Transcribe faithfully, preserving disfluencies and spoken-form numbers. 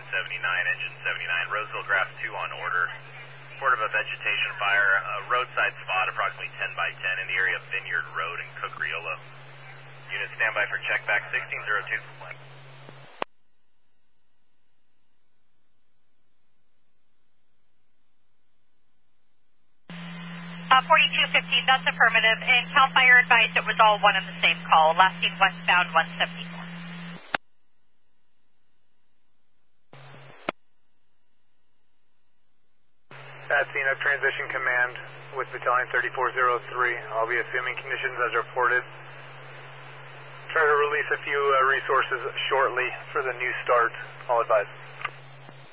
seventy-nine, engine seventy-nine, Roseville Graph two on order. Report of a vegetation fire, uh, roadside spot approximately ten by ten in the area of Vineyard Road in Cookriolo. Unit standby for check back sixteen oh two. Uh, forty-two fifteen, that's affirmative. And CAL FIRE advised it was all one and the same call, lasting westbound one seventy-four. Patsy, I've transition command with Battalion thirty-four oh three. I'll be assuming conditions as reported. Try to release a few uh, resources shortly for the new start. I'll advise.